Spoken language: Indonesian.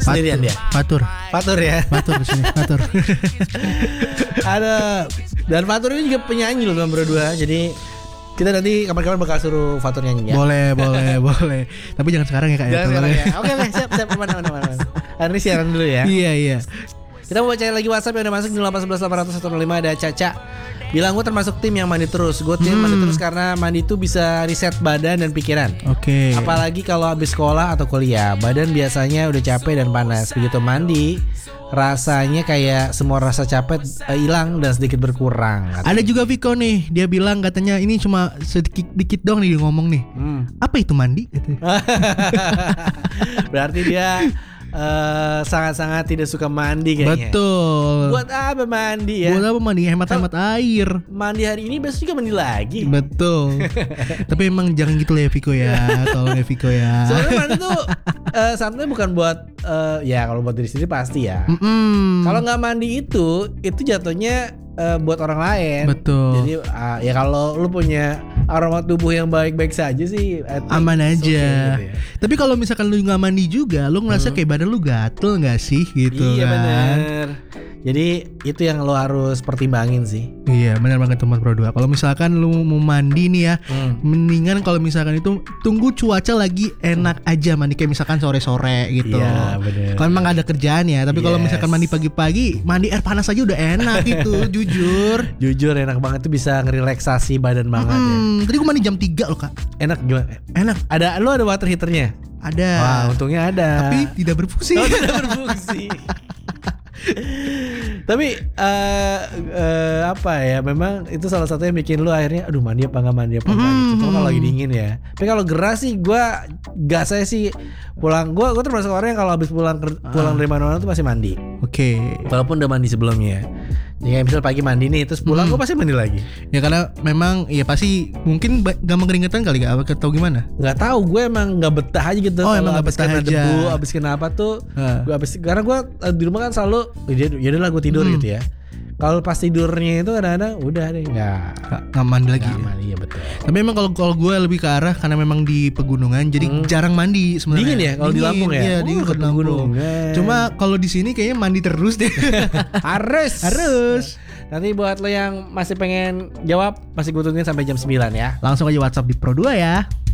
sendirian dia. Fatur Ya. Fatur di sini. Fatur. Ada, dan Fatur ini juga penyanyi loh nomor 2. Jadi kita nanti kapan-kapan bakal suruh Fatur nyanyi ya. Boleh. Tapi jangan sekarang ya Kak. Jangan sekarang ya. Oke, siap. Mana. Hari ini siaran dulu ya. Iya. Kita mau bacain lagi WhatsApp yang udah masuk di 811 800 105. Ada Caca bilang, gue termasuk tim yang mandi terus. Gue tim mandi terus karena mandi itu bisa reset badan dan pikiran. Oke. Apalagi kalau habis sekolah atau kuliah, badan biasanya udah capek dan panas. Begitu mandi, rasanya kayak semua rasa capek hilang dan sedikit berkurang. Ada juga Viko nih, dia bilang katanya ini cuma sedikit dong nih dia ngomong nih. Apa itu mandi? Berarti dia sangat-sangat tidak suka mandi kayaknya. Betul. Buat apa mandi ya? Buat apa mandi? Hemat-hemat air. Mandi hari ini besok juga mandi lagi. Betul. Tapi emang jangan gitu lah ya Viko ya. Tolong ya Viko ya. Soalnya mandi tuh santai bukan buat ya kalau buat diri sendiri pasti ya. Kalau nggak mandi itu jatuhnya buat orang lain. Betul. Jadi ya kalau lu punya aroma tubuh yang baik-baik saja sih aman aja. Okay, gitu ya. Tapi kalau misalkan lu nggak mandi juga, lu ngerasa kayak badan lu gatel nggak sih gitu iya, kan? Bener. Jadi itu yang lo harus pertimbangin sih. Iya benar banget teman Pro 2. Kalau misalkan lu mau mandi nih ya, mendingan kalau misalkan itu tunggu cuaca lagi enak aja mandi, kayak misalkan sore-sore gitu. Iya benar. Kalau emang gak ada kerjaan ya. Tapi kalau misalkan mandi pagi-pagi, mandi air panas aja udah enak gitu. Jujur enak banget tuh, bisa ngerelaksasi badan banget ya. Tadi gue mandi jam 3 loh Kak. Enak gimana? Enak. Ada water heaternya? Ada. Wah untungnya ada. Tapi tidak berfungsi. Tidak berfungsi. Tapi apa ya, memang itu salah satu yang bikin lu akhirnya aduh mandi apa nggak gitu. Kalau lagi dingin ya. Tapi kalau gerah sih saya sih pulang, gue termasuk orang yang kalau habis pulang dari mana-mana tuh pasti mandi. Oke. Walaupun udah mandi sebelumnya. Ya misal pagi mandi nih terus pulang gue pasti mandi lagi. Ya karena memang ya pasti mungkin gampang keringetan kali gak atau gimana? Nggak tahu, gue emang nggak betah aja gitu. Oh emang nggak betah aja. Debu, abis kena apa tuh? Karena gue di rumah kan selalu ya udah lah gue tidur gitu ya. Kalau pas tidurnya itu kadang-kadang udah deh nggak mandi lagi. Nggak mandi ya betul. Tapi memang kalau gue lebih ke arah karena memang di pegunungan jadi jarang mandi sebenarnya. Dingin ya kalau di Lampung ya. Iya dingin ke Lampung. Cuma kalau di sini kayaknya mandi terus deh. Harus. Nanti buat lo yang masih pengen jawab, masih gue tungguin sampai jam 9 ya. Langsung aja WhatsApp di Pro 2 ya.